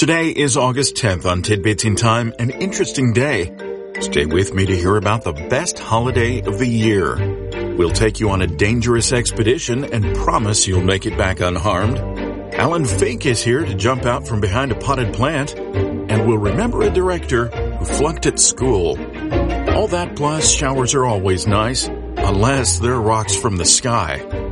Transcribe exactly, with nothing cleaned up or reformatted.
Today is August tenth on Tidbits in Time, an interesting day. Stay with me to hear about the best holiday of the year. We'll take you on a dangerous expedition and promise you'll make it back unharmed. Alan Fink is here to jump out from behind a potted plant, and we'll remember a director who flunked at school. All that plus showers are always nice, unless they're rocks from the sky.